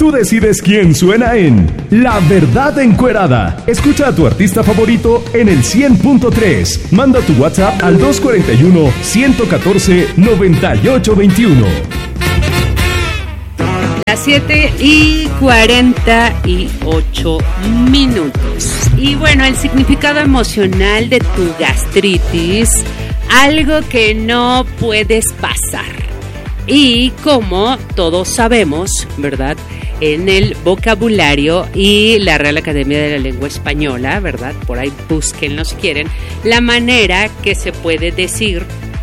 Tú decides quién suena en La Verdad Encuerada. Escucha a tu artista favorito en el 100.3. Manda tu WhatsApp al 241-114-9821. Las 7:48 minutos. Y bueno, el significado emocional de tu gastritis, algo que no puedes pasar. Y como todos sabemos, ¿verdad?, en el vocabulario y la Real Academia de la Lengua Española, ¿verdad?, por ahí búsquenlo si quieren, la manera que se puede decir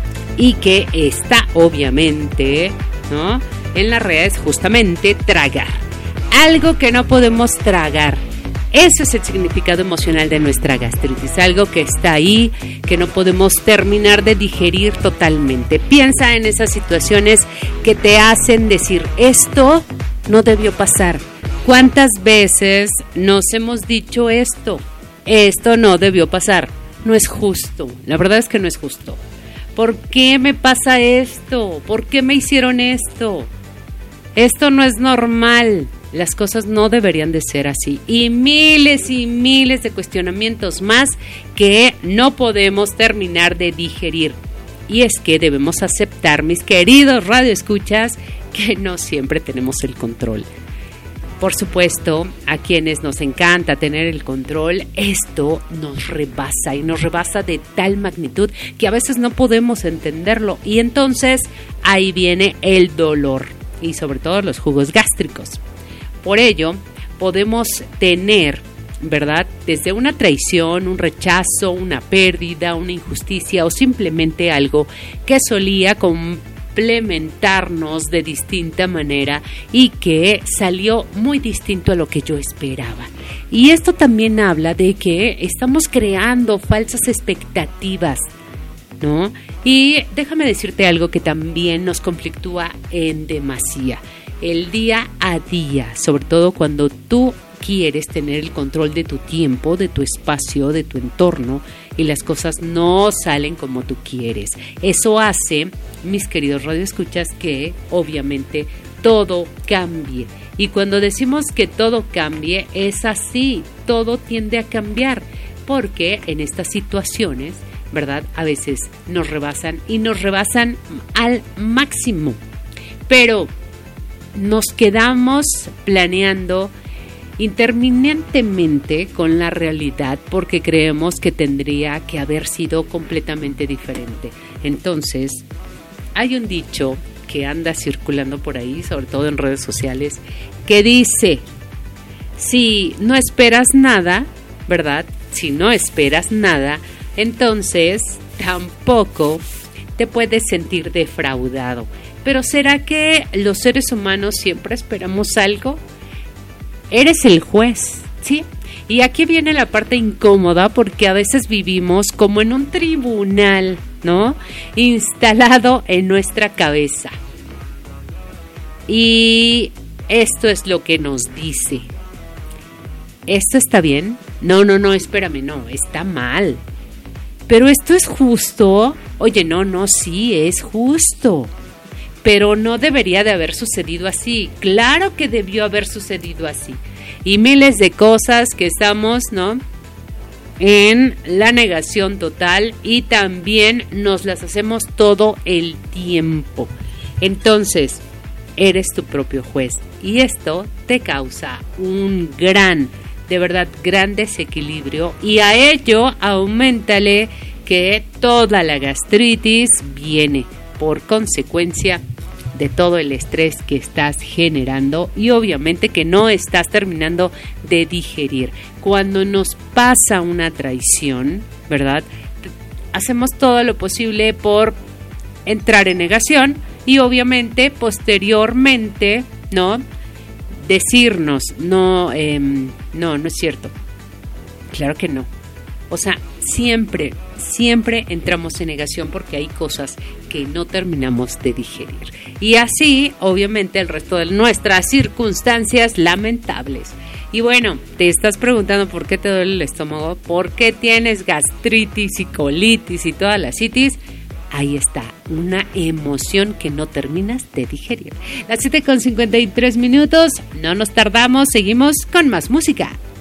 y que está obviamente, ¿no?, en la REA es justamente tragar. Algo que no podemos tragar. Ese es el significado emocional de nuestra gastritis, algo que está ahí, que no podemos terminar de digerir totalmente. Piensa en esas situaciones que te hacen decir, esto no debió pasar. ¿Cuántas veces nos hemos dicho esto? Esto no debió pasar. No es justo, la verdad es que no es justo. ¿Por qué me pasa esto? ¿Por qué me hicieron esto? Esto no es normal. Las cosas no deberían de ser así. Y miles de cuestionamientos más que no podemos terminar de digerir. Y es que debemos aceptar, mis queridos radioescuchas, que no siempre tenemos el control. Por supuesto, a quienes nos encanta tener el control, esto nos rebasa y nos rebasa de tal magnitud que a veces no podemos entenderlo. Y entonces ahí viene el dolor y sobre todo los jugos gástricos. Por ello, podemos tener, ¿verdad?, desde una traición, un rechazo, una pérdida, una injusticia o simplemente algo que solía complementarnos de distinta manera y que salió muy distinto a lo que yo esperaba. Y esto también habla de que estamos creando falsas expectativas, ¿no? Y déjame decirte algo que también nos conflictúa en demasía. El día a día, sobre todo cuando tú quieres tener el control de tu tiempo, de tu espacio, de tu entorno y las cosas no salen como tú quieres. Eso hace, mis queridos radioescuchas, que obviamente todo cambie. Y cuando decimos que todo cambie, es así, todo tiende a cambiar, porque en estas situaciones, ¿verdad?, a veces nos rebasan y nos rebasan al máximo. Pero nos quedamos planeando interminablemente con la realidad porque creemos que tendría que haber sido completamente diferente. Entonces, hay un dicho que anda circulando por ahí, sobre todo en redes sociales, que dice, si no esperas nada, ¿verdad?, si no esperas nada, entonces tampoco te puedes sentir defraudado. Pero ¿será que los seres humanos siempre esperamos algo? Eres el juez, ¿sí? Y aquí viene la parte incómoda porque a veces vivimos como en un tribunal, ¿no?, instalado en nuestra cabeza. Y esto es lo que nos dice. ¿Esto está bien? No, espérame, no, está mal. ¿Pero esto es justo? Oye, no, sí, es justo. Pero no debería de haber sucedido así. Claro que debió haber sucedido así. Y miles de cosas que estamos, ¿no?, en la negación total y también nos las hacemos todo el tiempo. Entonces, eres tu propio juez y esto te causa un gran desequilibrio y a ello auméntale que toda la gastritis viene por consecuencia de todo el estrés que estás generando y obviamente que no estás terminando de digerir. Cuando nos pasa una traición, ¿verdad?, hacemos todo lo posible por entrar en negación y obviamente posteriormente, ¿no?, decirnos, no es cierto. Claro que no. O sea, siempre entramos en negación porque hay cosas que no terminamos de digerir. Y así, obviamente, el resto de nuestras circunstancias lamentables. Y bueno, te estás preguntando por qué te duele el estómago, por qué tienes gastritis y colitis y toda la citis. ahí está, una emoción que no terminas de digerir. Las 7:53, no nos tardamos, seguimos con más música.